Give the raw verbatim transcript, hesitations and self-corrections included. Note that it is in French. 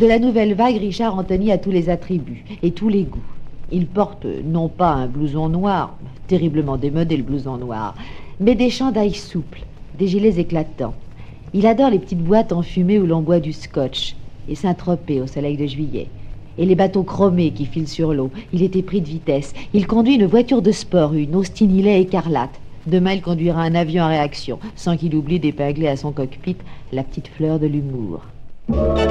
De la nouvelle vague, Richard Anthony a tous les attributs et tous les goûts. Il porte non pas un blouson noir, terriblement démodé le blouson noir, mais des chandails souples, des gilets éclatants. Il adore les petites boîtes enfumées où l'on boit du scotch et Saint-Tropez au soleil de juillet. Et les bateaux chromés qui filent sur l'eau. Il est épris de vitesse. Il conduit une voiture de sport, une Austin Hillet écarlate. Demain, il conduira un avion à réaction, sans qu'il oublie d'épingler à son cockpit la petite fleur de l'humour.